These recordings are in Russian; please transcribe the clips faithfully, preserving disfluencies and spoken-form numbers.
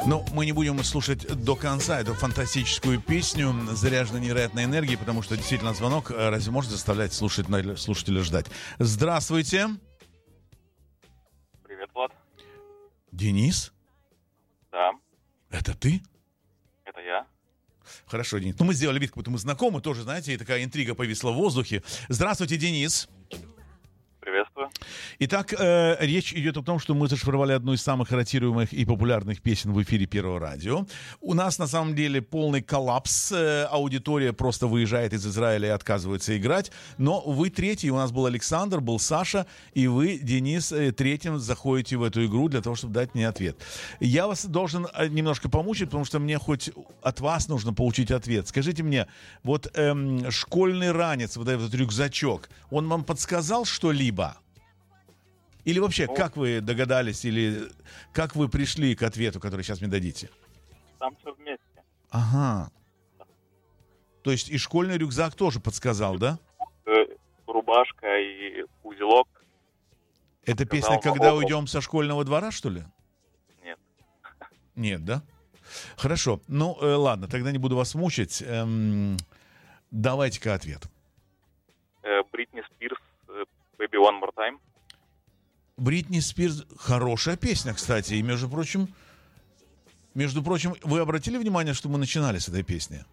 Но мы не будем слушать до конца эту фантастическую песню, заряженную невероятной энергией, потому что действительно звонок разве может заставлять слушателя, слушателя ждать? Здравствуйте. Привет, Влад. Денис? Да. Это ты? Это я. Хорошо, Денис. Ну, мы сделали вид, как будто мы знакомы, тоже, знаете, и такая интрига повисла в воздухе. Здравствуйте, Денис. Приветствую. Итак, э, речь идет о том, что мы зашифровали одну из самых ротируемых и популярных песен в эфире Первого радио. У нас на самом деле полный коллапс. Э, аудитория просто выезжает из Израиля и отказывается играть. Но вы третий. У нас был Александр, был Саша. И вы, Денис, э, третьим заходите в эту игру для того, чтобы дать мне ответ. Я вас должен немножко помучить, потому что мне хоть от вас нужно получить ответ. Скажите мне, вот эм, школьный ранец, вот этот рюкзачок, он вам подсказал что-либо? Или вообще, ну, как вы догадались, или как вы пришли к ответу, который сейчас мне дадите? Там все вместе. Ага. То есть и школьный рюкзак тоже подсказал, да? Рубашка и узелок. Это песня «Когда уйдем со школьного двора», что ли? Нет. Нет, да? Хорошо. Ну, э, ладно, тогда не буду вас мучить. Эм, давайте-ка ответ. Бритни Спирс, «Baby One More Time». Бритни Спирс хорошая песня, кстати. И, между прочим, между прочим, вы обратили внимание, что мы начинали с этой песни?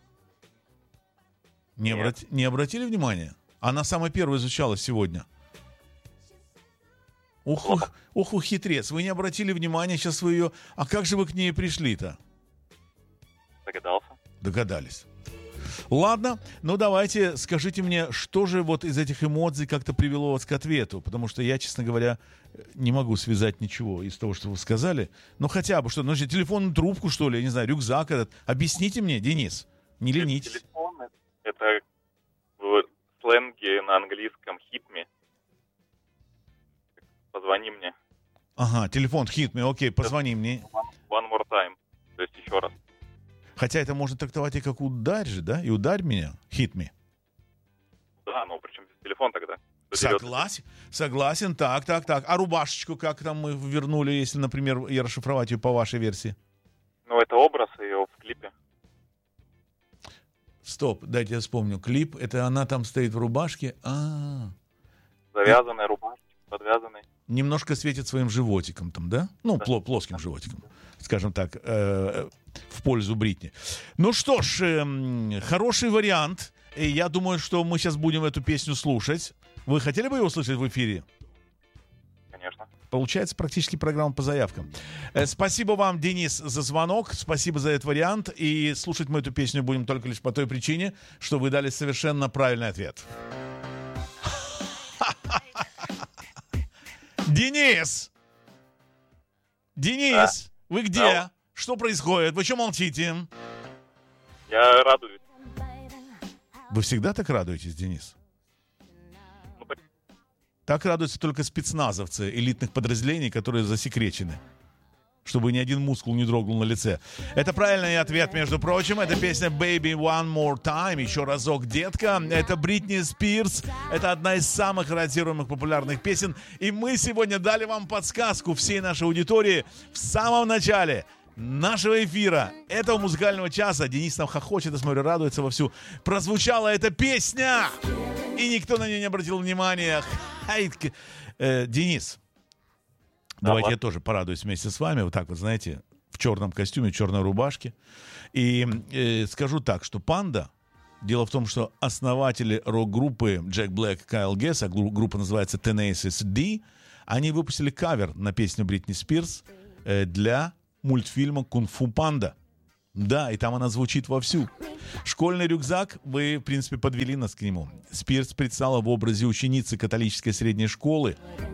Не, обрати, не обратили внимания? Она самая первая звучала сегодня. Ух, ух, ух, ух, хитрец. Вы не обратили внимания, сейчас вы ее... А как же вы к ней пришли-то? Догадался. Догадались. Ладно, ну давайте скажите мне, что же вот из этих эмоций как-то привело вас к ответу, потому что я, честно говоря, не могу связать ничего из того, что вы сказали. Ну хотя бы что, ну телефонную трубку, что ли, я не знаю, рюкзак этот. Объясните мне, Денис, не ленитесь. Телефон, это в сленге на английском «hit me». Позвони мне. Ага, телефон «hit me», окей, позвони мне. One more time, то есть еще раз. Хотя это можно трактовать и как «ударь» же, да? И «ударь меня», «hit me». Да, но причем здесь телефон тогда? Согласен, согласен, так, так, так. А рубашечку как там мы вернули, если, например, я расшифровать ее по вашей версии? Ну, это образ ее в клипе. Стоп, дайте я вспомню. Клип, это она там стоит в рубашке. А-а-а. Завязанная рубашка, подвязанной. Немножко светит своим животиком там, да? Ну, да. плоским животиком, скажем так, э, в пользу Бритни. Ну что ж, э, хороший вариант. И я думаю, что мы сейчас будем эту песню слушать. Вы хотели бы ее услышать в эфире? Конечно. Получается практически программа по заявкам. Э, спасибо вам, Денис, за звонок. Спасибо за этот вариант. И слушать мы эту песню будем только лишь по той причине, что вы дали совершенно правильный ответ. Денис! Денис! Да. Вы где? Да. Что происходит? Вы что молчите? Я радуюсь. Вы всегда так радуетесь, Денис? Ну, так радуются только спецназовцы элитных подразделений, которые засекречены. Чтобы ни один мускул не дрогнул на лице. Это правильный ответ, между прочим. Это песня «Baby One More Time». Еще разок, детка. Это Бритни Спирс. Это одна из самых ротируемых популярных песен. И мы сегодня дали вам подсказку всей нашей аудитории в самом начале нашего эфира, этого музыкального часа. Денис там хохочет, я смотрю, радуется вовсю. Прозвучала эта песня, и никто на нее не обратил внимания. Хай, э, Денис, да, давайте ладно. Я тоже порадуюсь вместе с вами. Вот так вот, знаете, в черном костюме, в черной рубашке. И э, скажу так, что «Панда», дело в том, что основатели рок-группы Джек Блэк, Кайл Гесс, а группа называется Tenacious D, они выпустили кавер на песню Бритни Спирс э, для мультфильма «Кунг-фу Панда». Да, и там она звучит вовсю. Школьный рюкзак, вы, в принципе, подвели нас к нему. Спирс предстала в образе ученицы католической средней школы.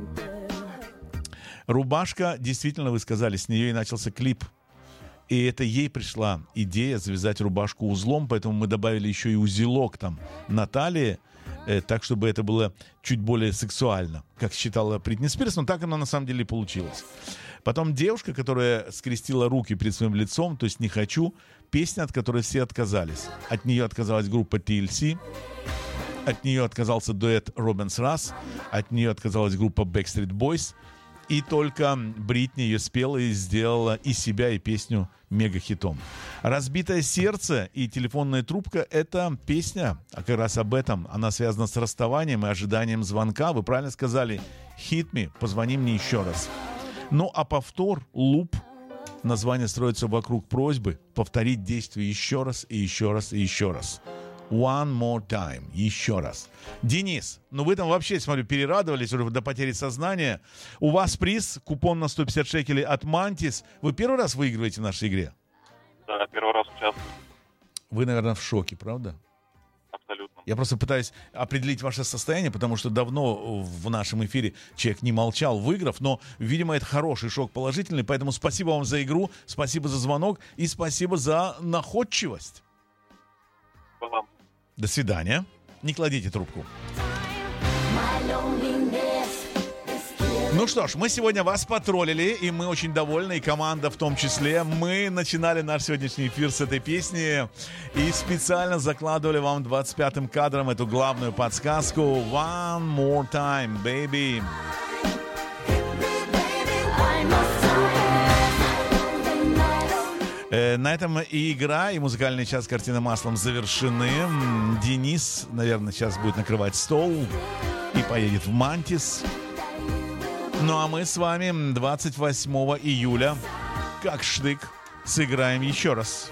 Рубашка, действительно, вы сказали, с нее и начался клип. И это ей пришла идея завязать рубашку узлом, поэтому мы добавили еще и узелок там на талии, э, так, чтобы это было чуть более сексуально, как считала Бритни Спирс, но так оно на самом деле и получилось. Потом девушка, которая скрестила руки перед своим лицом, то есть «Не хочу», песня, от которой все отказались. От нее отказалась группа ти эл си, от нее отказался дуэт Робинс Расс, от нее отказалась группа Backstreet Boys. И только Бритни ее спела и сделала и себя, и песню мегахитом. «Разбитое сердце» и «Телефонная трубка» — это песня, а как раз об этом. Она связана с расставанием и ожиданием звонка. Вы правильно сказали «Hit me», «Позвони мне еще раз». Ну а повтор, луп, название строится вокруг просьбы повторить действие еще раз и еще раз и еще раз. One more time. Еще раз. Денис, ну вы там вообще, смотрю, перерадовались уже до потери сознания. У вас приз, купон на сто пятьдесят шекелей от Mantis. Вы первый раз выигрываете в нашей игре? Да, первый раз участвую. Вы, наверное, в шоке, правда? Абсолютно. Я просто пытаюсь определить ваше состояние, потому что давно в нашем эфире человек не молчал, выиграв, но, видимо, это хороший шок, положительный. Поэтому спасибо вам за игру, спасибо за звонок и спасибо за находчивость. Вам. До свидания. Не кладите трубку. Ну что ж, мы сегодня вас потроллили, и мы очень довольны, и команда в том числе. Мы начинали наш сегодняшний эфир с этой песни и специально закладывали вам двадцать пятым кадром эту главную подсказку. One more time, baby. На этом и игра, и музыкальный час «Картина маслом» завершены. Денис, наверное, сейчас будет накрывать стол и поедет в Мантис. Ну а мы с вами двадцать восьмого июля, как штык, сыграем еще раз.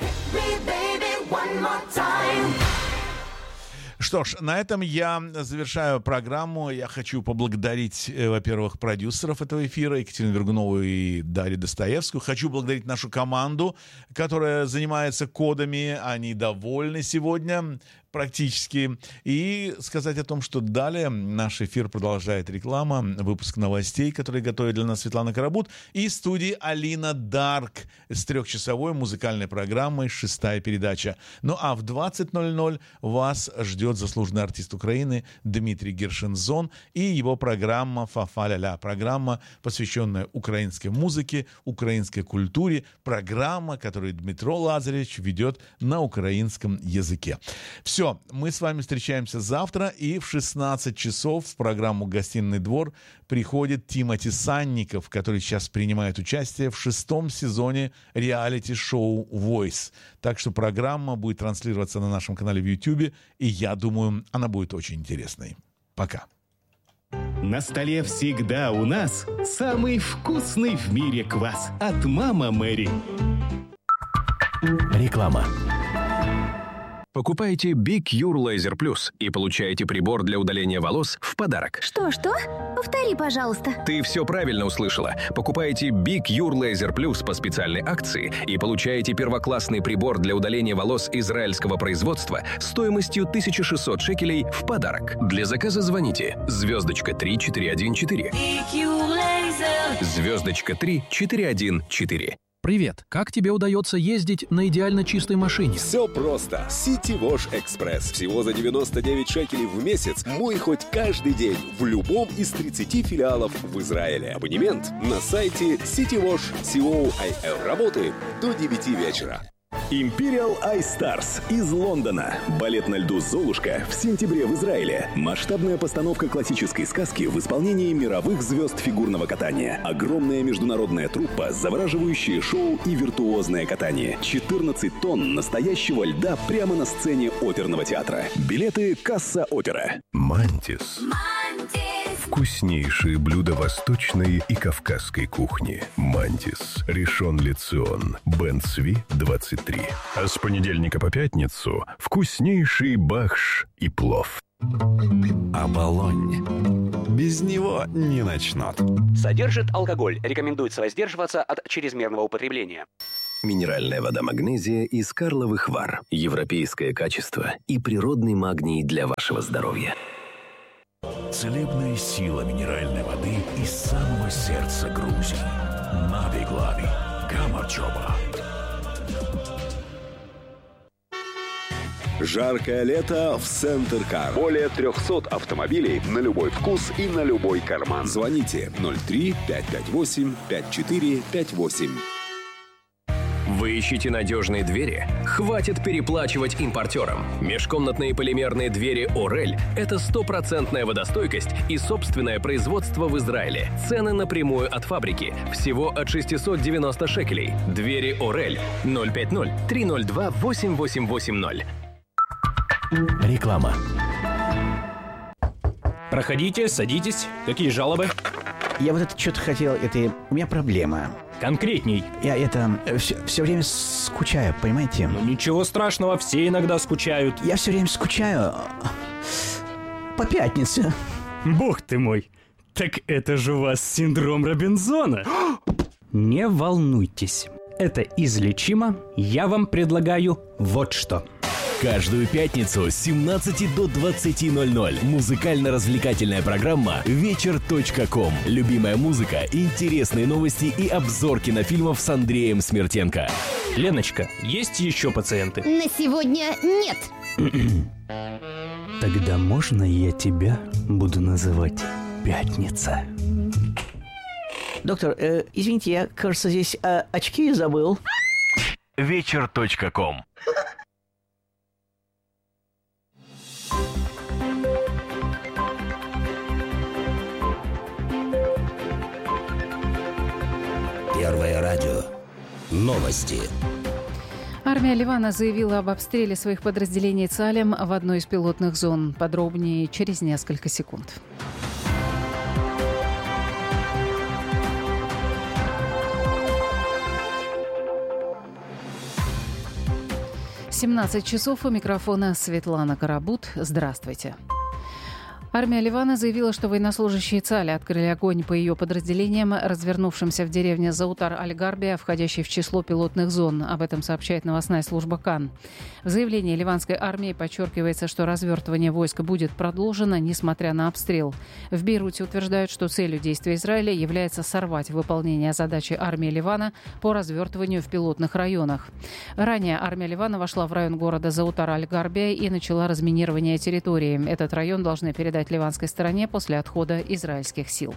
Что ж, на этом я завершаю программу. Я хочу поблагодарить, во-первых, продюсеров этого эфира, Екатерину Вергунову и Дарью Достоевскую. Хочу поблагодарить нашу команду, которая занимается кодами. Они довольны сегодня практически. И сказать о том, что далее наш эфир продолжает реклама, выпуск новостей, которые готовит для нас Светлана Карабут, и студии Алина Дарк с трехчасовой музыкальной программой «Шестая передача». Ну а в двадцать ноль ноль вас ждет заслуженный артист Украины Дмитрий Гершензон и его программа «Фа-фа-ля-ля». Программа, посвященная украинской музыке, украинской культуре. Программа, которую Дмитро Лазаревич ведет на украинском языке. Все. Все, мы с вами встречаемся завтра, и в шестнадцать часов в программу «Гостиный двор» приходит Тимоти Санников, который сейчас принимает участие в шестом сезоне реалити-шоу «Voice». Так что программа будет транслироваться на нашем канале в YouTube, и я думаю, она будет очень интересной. Пока. На столе всегда у нас самый вкусный в мире квас от «Мама Мэри». Реклама. Покупайте Big Cure Laser Plus и получаете прибор для удаления волос в подарок. Что-что? Повтори, пожалуйста. Ты все правильно услышала. Покупаете Big Cure Laser Plus по специальной акции и получаете первоклассный прибор для удаления волос израильского производства стоимостью тысяча шестьсот шекелей в подарок. Для заказа звоните звездочка три четыре один четыре. Звездочка три четыре один четыре. Привет! Как тебе удается ездить на идеально чистой машине? Все просто. City Wash Express. Всего за девяносто девять шекелей в месяц. Мой хоть каждый день в любом из тридцати филиалов в Израиле. Абонемент на сайте citywash точка co. Работаем до девяти вечера. Imperial Ice Stars из Лондона. Балет на льду «Золушка» в сентябре в Израиле. Масштабная постановка классической сказки в исполнении мировых звезд фигурного катания. Огромная международная труппа, завораживающее шоу и виртуозное катание. четырнадцать тонн настоящего льда прямо на сцене оперного театра. Билеты «Касса Опера». Мантис. Вкуснейшие блюда восточной и кавказской кухни. Мантис. Ришон Ле Цион. Бен Цви, двадцать три. А с понедельника по пятницу вкуснейший бахш и плов. Оболонь. Без него не начнут. Содержит алкоголь. Рекомендуется воздерживаться от чрезмерного употребления. Минеральная вода «Магнезия» из Карловых Вар. Европейское качество и природный магний для вашего здоровья. Целебная сила минеральной воды из самого сердца Грузии. Нави-Глави. Гамарчоба. Жаркое лето в Центр Кар. Более трехсот автомобилей на любой вкус и на любой карман. Звоните ноль три пять пять восемь пять четыре пять восемь. Вы ищете надежные двери? Хватит переплачивать импортерам. Межкомнатные полимерные двери «Орель» — это стопроцентная водостойкость и собственное производство в Израиле. Цены напрямую от фабрики. Всего от шестьсот девяносто шекелей. Двери «Орель» ноль пять ноль три ноль два восемь восемь восемь ноль. Реклама. Проходите, садитесь. Какие жалобы? Я вот это что-то хотел, это... У меня проблема. Конкретней. Я это... Все, все время скучаю, понимаете? Ну ничего страшного, все иногда скучают. Я все время скучаю по пятнице. Бог ты мой. Так это же у вас синдром Робинзона. Не волнуйтесь. Это излечимо. Я вам предлагаю вот что. Каждую пятницу с семнадцати до двадцати ноль-ноль музыкально-развлекательная программа вечер точка ком. Любимая музыка, интересные новости и обзор кинофильмов с Андреем Смертенко. Леночка, есть еще пациенты? На сегодня нет. Тогда можно я тебя буду называть Пятница? Доктор, э, извините, я, кажется, здесь э, очки забыл. вечер точка ком. Первое радио. Новости. Армия Ливана заявила об обстреле своих подразделений ЦАЛем в одной из пилотных зон. Подробнее через несколько секунд. семнадцать часов, у микрофона Светлана Карабут. Здравствуйте. Армия Ливана заявила, что военнослужащие ЦАЛя открыли огонь по ее подразделениям, развернувшимся в деревне Заутар-Аль-Гарбия, входящей в число пилотных зон. Об этом сообщает новостная служба КАН. В заявлении ливанской армии подчеркивается, что развертывание войск будет продолжено, несмотря на обстрел. В Бейруте утверждают, что целью действия Израиля является сорвать выполнение задачи армии Ливана по развертыванию в пилотных районах. Ранее армия Ливана вошла в район города Заутар-Аль-Гарбия и начала разминирование территории. Этот район должны передать ливанской стороне после отхода израильских сил.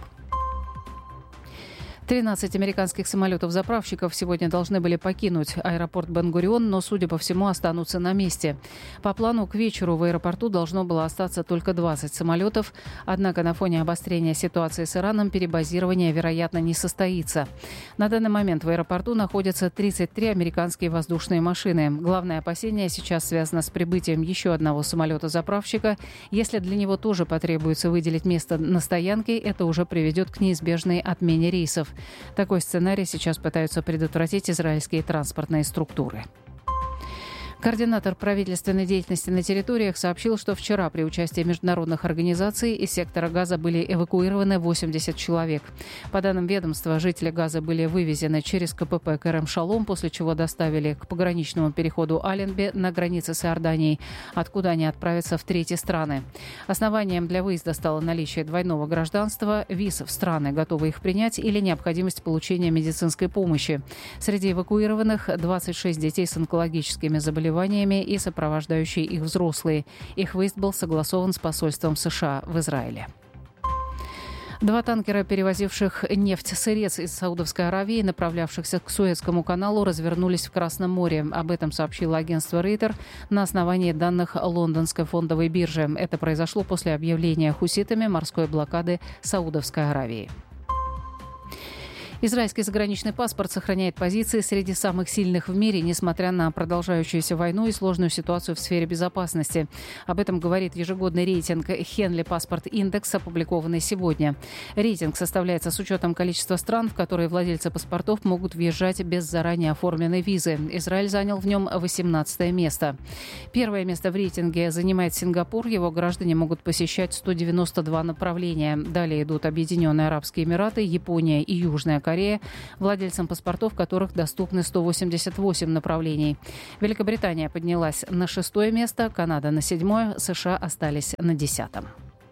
тринадцать американских самолетов-заправщиков сегодня должны были покинуть аэропорт Бен-Гурион, но, судя по всему, останутся на месте. По плану, к вечеру в аэропорту должно было остаться только двадцать самолетов. Однако на фоне обострения ситуации с Ираном перебазирование, вероятно, не состоится. На данный момент в аэропорту находятся тридцать три американские воздушные машины. Главное опасение сейчас связано с прибытием еще одного самолета-заправщика. Если для него тоже потребуется выделить место на стоянке, это уже приведет к неизбежной отмене рейсов. Такой сценарий сейчас пытаются предотвратить израильские транспортные структуры. Координатор правительственной деятельности на территориях сообщил, что вчера при участии международных организаций из сектора Газа были эвакуированы восемьдесят человек. По данным ведомства, жители Газа были вывезены через КПП Керем-Шалом, после чего доставили к пограничному переходу Аленбе на границе с Иорданией, откуда они отправятся в третьи страны. Основанием для выезда стало наличие двойного гражданства, виз в страны, готовы их принять, или необходимость получения медицинской помощи. Среди эвакуированных двадцать шесть детей с онкологическими заболеваниями и сопровождающие их взрослые. Их выезд был согласован с посольством США в Израиле. Два танкера, перевозивших нефть-сырец из Саудовской Аравии, направлявшихся к Суэцкому каналу, развернулись в Красном море. Об этом сообщило агентство Рейтер на основании данных лондонской фондовой биржи. Это произошло после объявления хуситами морской блокады Саудовской Аравии. Израильский заграничный паспорт сохраняет позиции среди самых сильных в мире, несмотря на продолжающуюся войну и сложную ситуацию в сфере безопасности. Об этом говорит ежегодный рейтинг Henley Passport Index, опубликованный сегодня. Рейтинг составляется с учетом количества стран, в которые владельцы паспортов могут въезжать без заранее оформленной визы. Израиль занял в нем восемнадцатое место. Первое место в рейтинге занимает Сингапур. Его граждане могут посещать сто девяносто два направления. Далее идут Объединенные Арабские Эмираты, Япония и Южная Корея, владельцам паспортов которых доступны сто восемьдесят восемь направлений. Великобритания поднялась на шестое место, Канада на седьмое, США остались на десятом.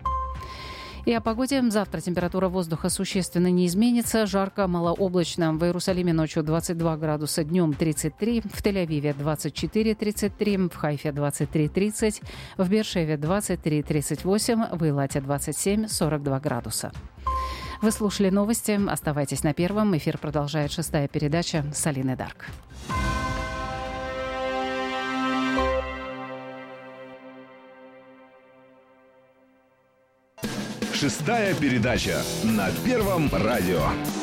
И о погоде. Завтра температура воздуха существенно не изменится. Жарко, малооблачно. В Иерусалиме ночью двадцать два градуса, днем тридцать три. В Тель-Авиве двадцать четыре тридцать три. В Хайфе двадцать три тридцать. В Бершеве двадцать три тридцать восемь. В Эйлате двадцать семь сорок два градуса. Вы слушали новости. Оставайтесь на первом. Эфир продолжает шестая передача с Алиной Дарк. шестая передача на Первом радио.